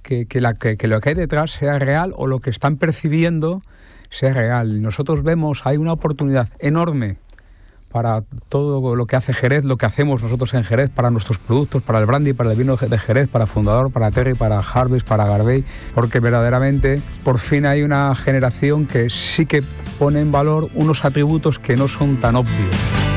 que lo que hay detrás sea real o lo que están percibiendo sea real. Nosotros vemos, hay una oportunidad enorme para todo lo que hace Jerez, lo que hacemos nosotros en Jerez, para nuestros productos, para el brandy, para el vino de Jerez, para Fundador, para Terry, para Harvest, para Garbey, porque verdaderamente por fin hay una generación que sí que pone en valor unos atributos que no son tan obvios.